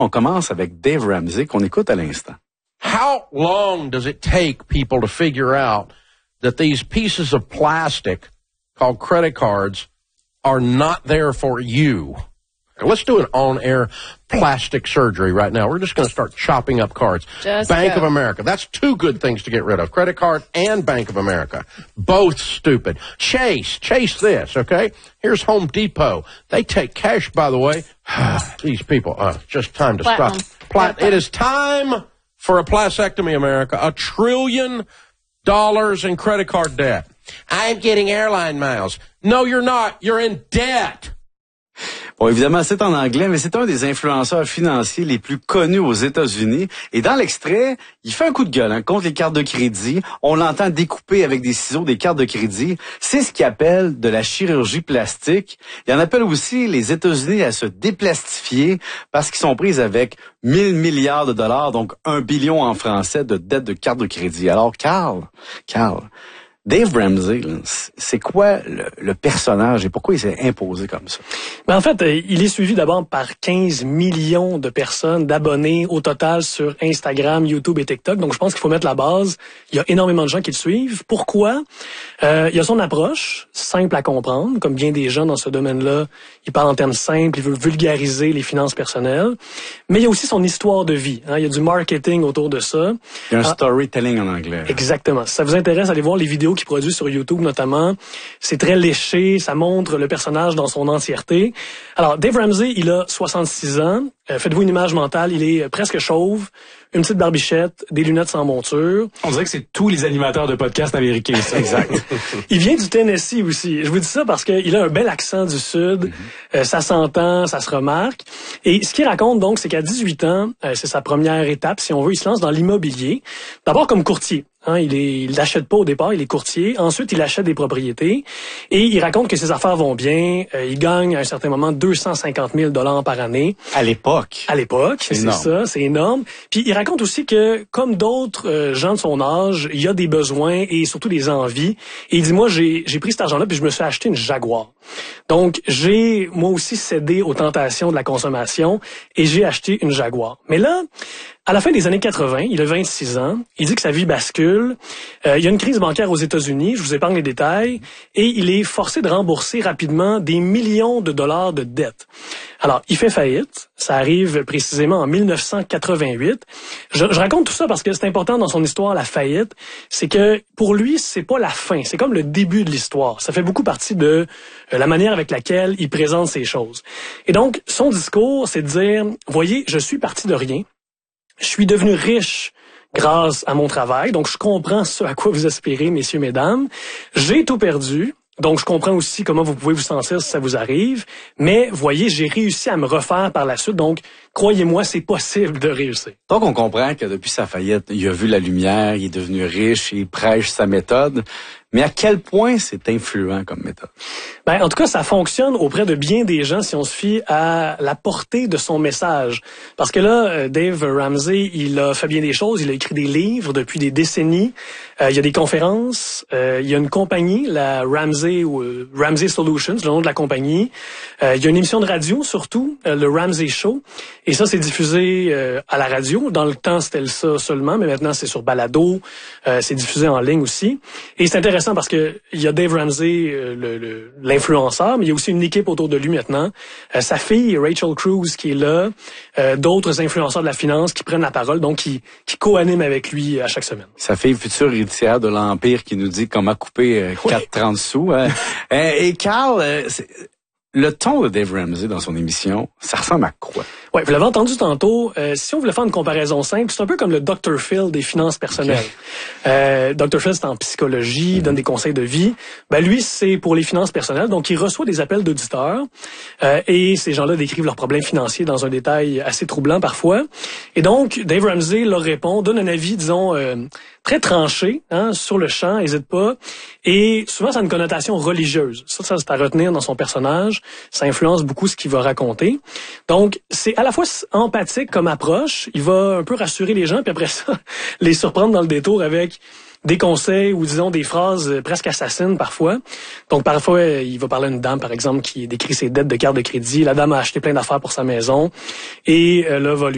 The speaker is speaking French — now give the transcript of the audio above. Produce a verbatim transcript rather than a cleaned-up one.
On commence avec Dave Ramsey, qu'on écoute à l'instant. How long does it take people to figure out that these pieces of plastic called credit cards are not there for you? Let's do an on-air plastic surgery right now. We're just going to start chopping up cards. Just Bank go. of America. That's two good things to get rid of. Credit card and Bank of America. Both stupid. Chase. Chase this, okay? Here's Home Depot. They take cash, by the way. These people, uh, just time to Platinum. stop. Plat- Yeah, it is time for a plastectomy, America. A trillion dollars in credit card debt. I'm getting airline miles. No, you're not. You're in debt. Bon, évidemment, c'est en anglais, mais c'est un des influenceurs financiers les plus connus aux États-Unis. Et dans l'extrait, il fait un coup de gueule hein, contre les cartes de crédit. On l'entend découper avec des ciseaux des cartes de crédit. C'est ce qu'il appelle de la chirurgie plastique. Il en appelle aussi les États-Unis à se déplastifier parce qu'ils sont pris avec mille milliards de dollars, donc un billion en français de dettes de cartes de crédit. Alors, Carl, Carl, Dave Ramsey, c'est quoi le, le personnage et pourquoi il s'est imposé comme ça? Ben en fait, il est suivi d'abord par quinze millions de personnes, d'abonnés au total sur Instagram, YouTube et TikTok. Donc, je pense qu'il faut mettre la base. Il y a énormément de gens qui le suivent. Pourquoi? Euh, il y a son approche, simple à comprendre. Comme bien des gens dans ce domaine-là, il parle en termes simples, il veut vulgariser les finances personnelles. Mais il y a aussi son histoire de vie. Hein. Il y a du marketing autour de ça. Il y a un ah, storytelling en anglais. Exactement. Si ça vous intéresse, allez voir les vidéos qu'il produit sur YouTube notamment. C'est très léché, ça montre le personnage dans son entièreté. Alors, Dave Ramsey, il a soixante-six ans. Euh, faites-vous une image mentale, il est presque chauve, une petite barbichette, des lunettes sans monture. On dirait que c'est tous les animateurs de podcasts américains, ça. Exact. Il vient du Tennessee aussi. Je vous dis ça parce qu'il a un bel accent du Sud. Mm-hmm. Euh, ça s'entend, ça se remarque. Et ce qu'il raconte donc, c'est qu'à dix-huit ans, euh, c'est sa première étape, si on veut, il se lance dans l'immobilier. D'abord comme courtier. Hein, il est, il l'achète pas au départ, il est courtier. Ensuite, il achète des propriétés et il raconte que ses affaires vont bien. Euh, il gagne à un certain moment deux cent cinquante mille dollars par année. À l'époque. À l'époque, c'est, c'est ça, c'est énorme. Puis il raconte aussi que, comme d'autres euh, gens de son âge, il y a des besoins et surtout des envies. Et il dit, moi, j'ai, j'ai pris cet argent-là puis je me suis acheté une Jaguar. Donc, j'ai moi aussi cédé aux tentations de la consommation et j'ai acheté une Jaguar. Mais là, à la fin des années quatre-vingts, il a vingt-six ans, il dit que sa vie bascule. Euh, il y a une crise bancaire aux États-Unis, je vous épargne les détails, et il est forcé de rembourser rapidement des millions de dollars de dettes. Alors, il fait faillite, ça arrive précisément en dix-neuf cent quatre-vingt-huit. Je, je raconte tout ça parce que c'est important dans son histoire, la faillite, c'est que pour lui, c'est pas la fin, c'est comme le début de l'histoire. Ça fait beaucoup partie de euh, la manière avec laquelle il présente ces choses. Et donc, son discours, c'est de dire, voyez, je suis parti de rien. Je suis devenu riche grâce à mon travail, donc je comprends ce à quoi vous aspirez, messieurs, mesdames. J'ai tout perdu, donc je comprends aussi comment vous pouvez vous sentir si ça vous arrive. Mais voyez, j'ai réussi à me refaire par la suite, donc croyez-moi, c'est possible de réussir. Donc on comprend que depuis sa faillite, il a vu la lumière, il est devenu riche, il prêche sa méthode. Mais à quel point c'est influent comme méthode? Ben, en tout cas, ça fonctionne auprès de bien des gens si on se fie à la portée de son message. Parce que là, Dave Ramsey, il a fait bien des choses. Il a écrit des livres depuis des décennies. Euh, il y a des conférences. Euh, il y a une compagnie, la Ramsey ou euh, Ramsey Solutions, le nom de la compagnie. Euh, il y a une émission de radio surtout, euh, le Ramsey Show. Et ça, c'est diffusé euh, à la radio. Dans le temps, c'était ça seulement, mais maintenant, c'est sur Balado. Euh, c'est diffusé en ligne aussi. Et c'est intéressant parce que il y a Dave Ramsey, euh, le, le, l'influenceur, mais il y a aussi une équipe autour de lui maintenant. Euh, sa fille, Rachel Cruz, qui est là. Euh, d'autres influenceurs de la finance qui prennent la parole, donc qui, qui co-animent avec lui à chaque semaine. Sa fille future héritière de l'Empire qui nous dit comment couper euh, quatre trente sous. Hein. Et Carl, euh, c'est... le ton de Dave Ramsey dans son émission, ça ressemble à quoi? Oui, vous l'avez entendu tantôt. Euh, si on voulait faire une comparaison simple, c'est un peu comme le docteur Phil des finances personnelles. Okay. Euh, docteur Phil, c'est en psychologie, il donne des conseils de vie. Ben lui, c'est pour les finances personnelles. Donc, il reçoit des appels d'auditeurs euh, et ces gens-là décrivent leurs problèmes financiers dans un détail assez troublant parfois. Et donc, Dave Ramsey leur répond, donne un avis, disons, euh, très tranché, hein, sur le champ, n'hésite pas. Et souvent, ça a une connotation religieuse. Ça, ça, c'est à retenir dans son personnage. Ça influence beaucoup ce qu'il va raconter. Donc, c'est à la fois empathique comme approche. Il va un peu rassurer les gens, puis après ça, les surprendre dans le détour avec des conseils ou, disons, des phrases presque assassines parfois. Donc, parfois, il va parler à une dame, par exemple, qui décrit ses dettes de carte de crédit. La dame a acheté plein d'affaires pour sa maison. Et euh, là, va lui